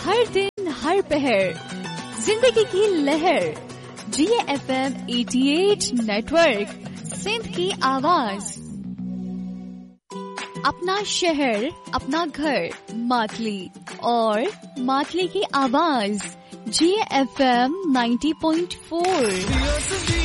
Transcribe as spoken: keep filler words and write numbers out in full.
हर दिन हर पहर जिंदगी की लहर। जिए एफ एम अठासी नेटवर्क, सिंध की आवाज। अपना शहर, अपना घर, मातली और मातली की आवाज। जिए एफ एम नब्बे पॉइंट चार।